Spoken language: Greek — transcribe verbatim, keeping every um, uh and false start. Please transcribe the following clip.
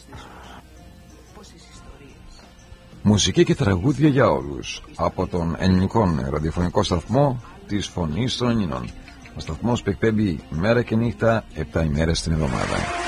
Μουσική και τραγούδια για όλους από τον ελληνικό ραδιοφωνικό σταθμό της Φωνής των Ελλήνων. Ο σταθμός που εκπέμπει μέρα και νύχτα επτά ημέρες την εβδομάδα.